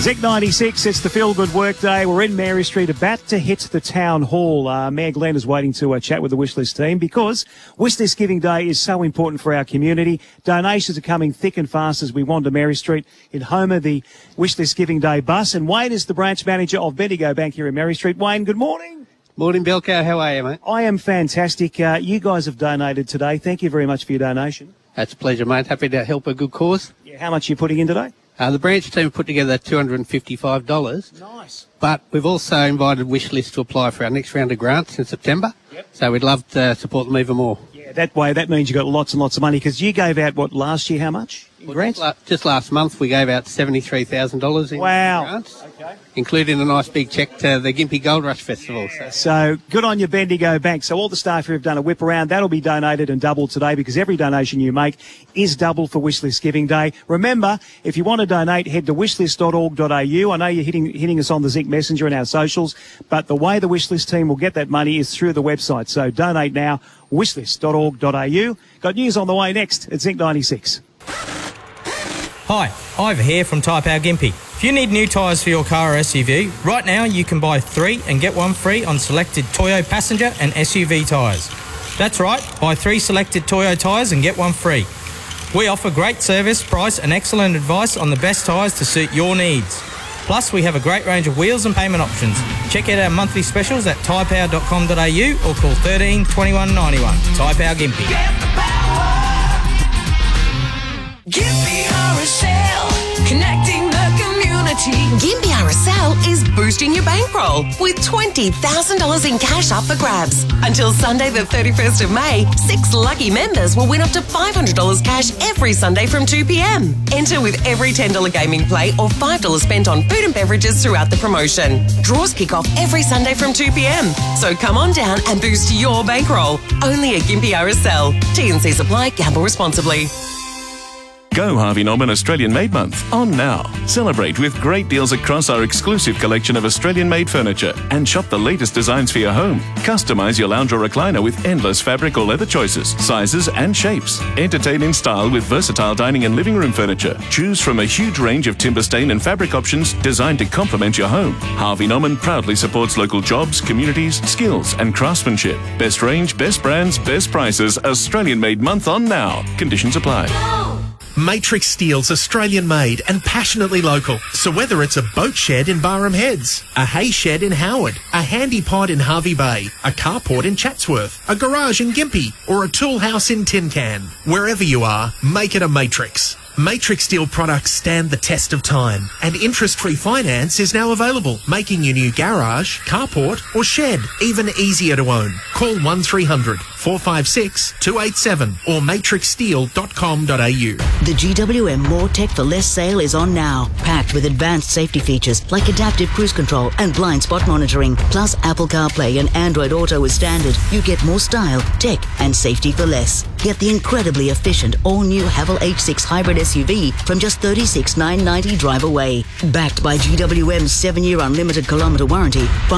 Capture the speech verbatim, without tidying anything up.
Zig ninety-six, it's the Feel Good Workday. We're in Mary Street, about to hit the Town Hall. Uh, Mayor Glenn is waiting to uh, chat with the Wishlist team because Wishlist Giving Day is so important for our community. Donations are coming thick and fast as we wander Mary Street in Homer, the Wishlist Giving Day bus. And Wayne is the branch manager of Bendigo Bank here in Mary Street. Wayne, good morning. Morning, Belko. How are you, mate? I am fantastic. Uh, you guys have donated today. Thank you very much for your donation. That's a pleasure, mate. Happy to help a good cause. Yeah, how much are you putting in today? Uh, the branch team put together two hundred fifty-five dollars. Nice. But we've also invited Wishlist to apply for our next round of grants in September. Yep. So we'd love to support them even more. Yeah, that way, that means you got lots and lots of money because you gave out, what, last year, how much in Well, grants? just, la- just last month we gave out seventy-three thousand dollars in Wow. grants, Okay. including a nice big cheque to the Gympie Gold Rush Festival. So. So good on your Bendigo Bank. So all the staff here have done a whip around. That'll be donated and doubled today because every donation you make is doubled for Wishlist Giving Day. Remember, if you want to donate, head to wishlist dot org dot a u. I know you're hitting, hitting us on the Zinc Messenger and our socials, but the way the Wishlist team will get that money is through the website. So donate now, wishlist dot org dot a u. Got news on the way next at Zinc ninety-six. Hi, Ivor here from Tyre Power Gympie. If you need new tyres for your car or S U V, right now you can buy three and get one free on selected Toyo passenger and S U V tyres. That's right, buy three selected Toyo tyres and get one free. We offer great service, price and excellent advice on the best tyres to suit your needs. Plus, we have a great range of wheels and payment options. Check out our monthly specials at tyre power dot com dot a u or call thirteen twenty-one ninety-one. Tyre Power Gympie. Get the power. Gympie R S L, connecting the community. Gympie R S L is boosting your bankroll with twenty thousand dollars in cash up for grabs. Until Sunday the thirty-first of May, six lucky members will win up to five hundred dollars cash every Sunday from two p m. Enter with every ten dollars gaming play or five dollars spent on food and beverages throughout the promotion. Draws kick off every Sunday from two p m. So come on down and boost your bankroll. Only at Gympie R S L. T and C's apply. Gamble responsibly. Go Harvey Norman Australian Made Month on now. Celebrate with great deals across our exclusive collection of Australian made furniture and shop the latest designs for your home. Customise your lounge or recliner with endless fabric or leather choices, sizes and shapes. Entertain in style with versatile dining and living room furniture. Choose from a huge range of timber stain and fabric options designed to complement your home. Harvey Norman proudly supports local jobs, communities, skills and craftsmanship. Best range, best brands, best prices. Australian Made Month on now. Conditions apply. Matrix Steel's Australian made and passionately local. So whether it's a boat shed in Barham Heads, a hay shed in Howard, a handy pod in Harvey Bay, a carport in Chatsworth, a garage in Gympie, or a tool house in Tin Can, wherever you are, make it a Matrix. Matrix Steel products stand the test of time, and interest-free finance is now available, making your new garage, carport or shed even easier to own. Call one three hundred, four five six, two eight seven or matrix steel dot com dot a u. The G W M More Tech for Less sale is on now, packed with advanced safety features like adaptive cruise control and blind spot monitoring, plus Apple CarPlay and Android Auto as standard. You get more style, tech and safety for less. Get the incredibly efficient all-new Haval H six hybrid S U V from just thirty-six thousand nine hundred ninety drive away. Backed by G W M's seven-year unlimited kilometre warranty.